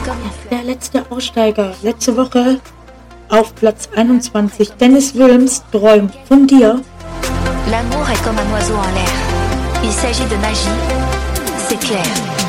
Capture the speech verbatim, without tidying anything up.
Der letzte Aussteiger. Letzte Woche auf Platz einundzwanzig. Dennis Wilms, Träum von dir. L'amour est comme un oiseau en l'air. Il s'agit de magie, c'est clair.